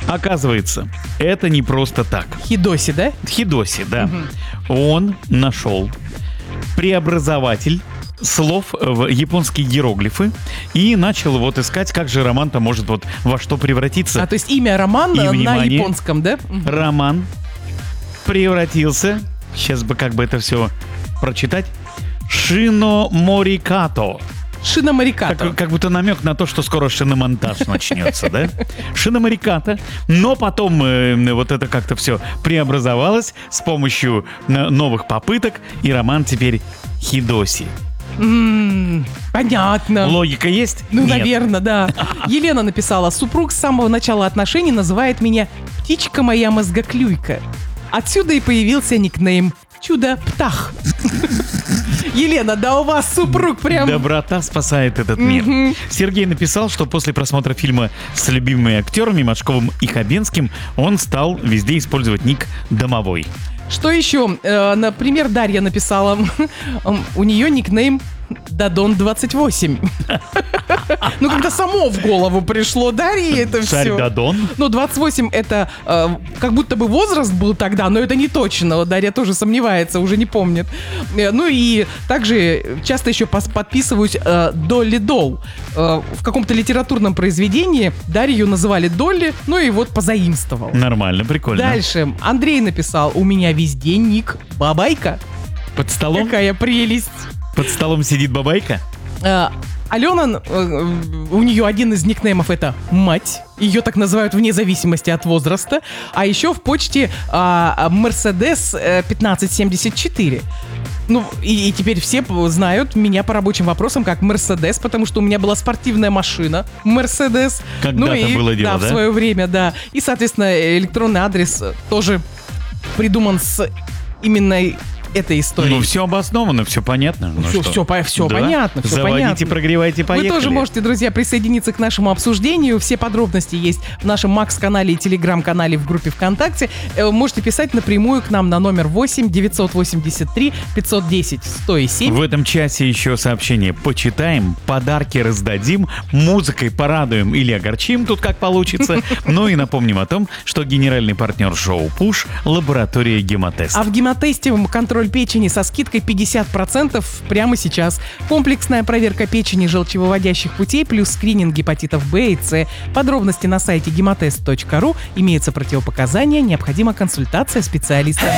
Оказывается, это не просто так. Хидоси, да? Хидоси, да. Он нашел преобразователь слов в японские иероглифы и начал вот искать, как же роман-то может вот во что превратиться. То есть имя Роман И, на внимание, японском, да? Роман превратился, сейчас бы как бы это все прочитать, Шиноморикато. Шиномарикато. Как будто намек на то, что скоро шиномонтаж начнется, да? Шиномарикато. Но потом вот это как-то все преобразовалось с помощью новых попыток, и роман теперь Хидоси. Понятно. Логика есть? Ну, Нет. наверное, да. Елена написала: супруг с самого начала отношений называет меня «птичка моя мозгоклюйка». Отсюда и появился никнейм «Чудо-птах». Елена, да у вас супруг прям... Доброта спасает этот мир. Сергей написал, что после просмотра фильма с любимыми актерами Машковым и Хабенским он стал везде использовать ник «Домовой». Что еще? Например, Дарья написала, у нее никнейм Дадон-28. Ну, когда само в голову пришло Дарье это все. Царь Дадон? Ну, 28 это как будто бы возраст был тогда, но это не точно. Дарья тоже сомневается, уже не помнит. Ну и также часто еще подписываюсь Долли Дол. В каком-то литературном произведении Дарью называли Долли, ну и вот позаимствовал. Нормально, прикольно. Дальше Андрей написал: у меня везде ник Бабайка. Под столом? Какая прелесть. Под столом сидит бабайка? Алена, у нее один из никнеймов это «Мать». Ее так называют вне зависимости от возраста. А еще в почте Mercedes 1574. Ну, и теперь все знают меня по рабочим вопросам как Мерседес, потому что у меня была спортивная машина Мерседес. Когда-то было дело, да? В свое время, да. И, соответственно, электронный адрес тоже придуман с именно этой истории. Ну, все обосновано, все понятно. Ну, все что? понятно, все Заводите, понятно. прогревайте, поехали. Вы тоже можете, друзья, присоединиться к нашему обсуждению. Все подробности есть в нашем Макс-канале и Телеграм-канале в группе ВКонтакте. Можете писать напрямую к нам на номер 8 983 510 107. В этом часе еще сообщение почитаем, подарки раздадим, музыкой порадуем или огорчим, тут как получится. Ну и напомним о том, что генеральный партнер шоу «Пуш» — лаборатория «Гемотест». А в «Гемотесте» контроль печени со скидкой 50% прямо сейчас. Комплексная проверка печени, желчевыводящих путей плюс скрининг гепатитов В и С. Подробности на сайте gematest.ru. Имеются противопоказания, необходима консультация специалиста.